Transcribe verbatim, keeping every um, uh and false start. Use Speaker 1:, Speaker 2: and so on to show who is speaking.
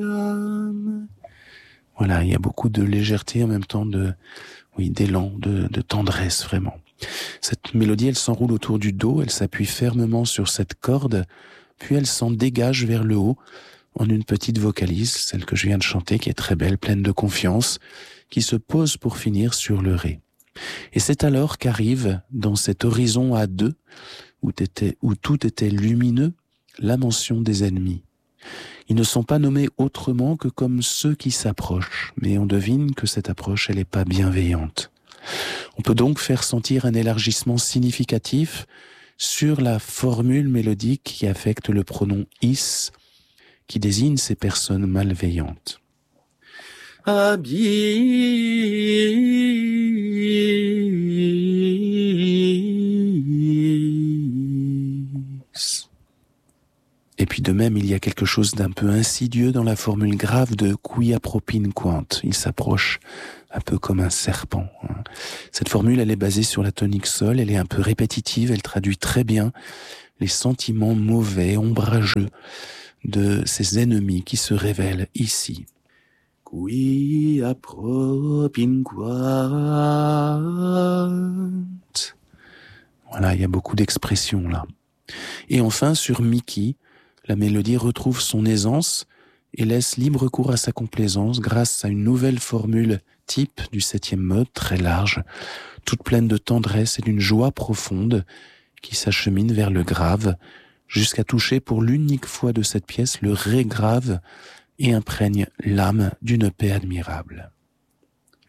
Speaker 1: Voilà, il y a beaucoup de légèreté en même temps de, oui, d'élan, de, de tendresse vraiment. Cette mélodie, elle s'enroule autour du dos, elle s'appuie fermement sur cette corde, puis elle s'en dégage vers le haut en une petite vocalise, celle que je viens de chanter, qui est très belle, pleine de confiance, qui se pose pour finir sur le ré. Et c'est alors qu'arrive, dans cet horizon à deux, où, était, où tout était lumineux, la mention des ennemis. Ils ne sont pas nommés autrement que comme ceux qui s'approchent, mais on devine que cette approche, elle n'est pas bienveillante. On peut donc faire sentir un élargissement significatif sur la formule mélodique qui affecte le pronom « is », qui désigne ces personnes malveillantes. Abyss. Et puis de même, il y a quelque chose d'un peu insidieux dans la formule grave de quia propinquant. Il s'approche un peu comme un serpent. Cette formule, elle est basée sur la tonique sol, elle est un peu répétitive, elle traduit très bien les sentiments mauvais, ombrageux de ces ennemis qui se révèlent ici. Quia propinquant. Voilà, il y a beaucoup d'expressions là. Et enfin, sur Mickey, la mélodie retrouve son aisance et laisse libre cours à sa complaisance grâce à une nouvelle formule type du septième mode, très large, toute pleine de tendresse et d'une joie profonde qui s'achemine vers le grave, jusqu'à toucher pour l'unique fois de cette pièce le ré grave et imprègne l'âme d'une paix admirable.